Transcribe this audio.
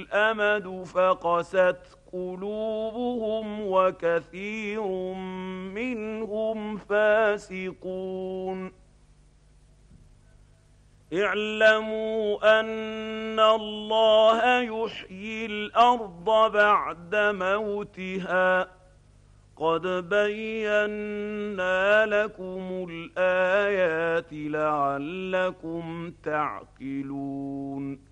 الأمد فقست قلوبهم وكثير منهم فاسقون. اعلموا أن الله يحيي الأرض بعد موتها قد بينا لكم الآيات لعلكم تعقلون.